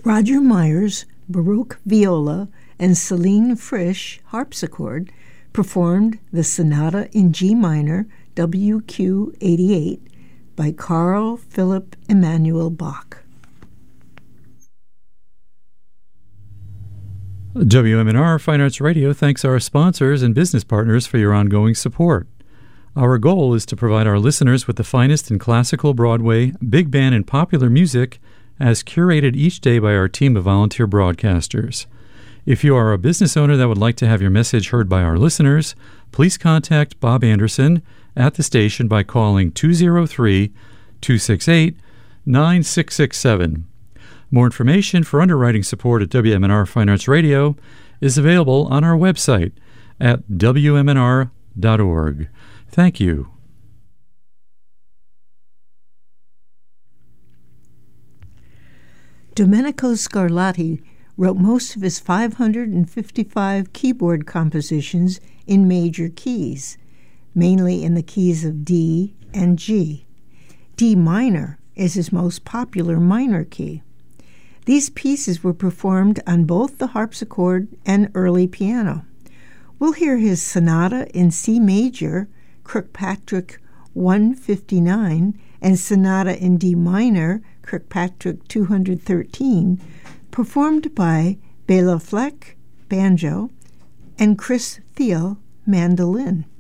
Roger Meyers, Baruch viola, and Celine Frisch harpsichord performed the Sonata in G minor, WQ 88, by Carl Philipp Emanuel Bach. WMNR Fine Arts Radio thanks our sponsors and business partners for your ongoing support. Our goal is to provide our listeners with the finest in classical, Broadway, big band, and popular music as curated each day by our team of volunteer broadcasters. If you are a business owner that would like to have your message heard by our listeners, please contact Bob Anderson at the station by calling 203-268-9667. More information for underwriting support at WMNR Fine Arts Radio is available on our website at WMNR.org. Thank you. Domenico Scarlatti wrote most of his 555 keyboard compositions in major keys, mainly in the keys of D and G. D minor is his most popular minor key. These pieces were performed on both the harpsichord and early piano. We'll hear his Sonata in C major, Kirkpatrick 159, and Sonata in D minor, Kirkpatrick 213, performed by Bela Fleck, banjo, and Chris Thiel, mandolin.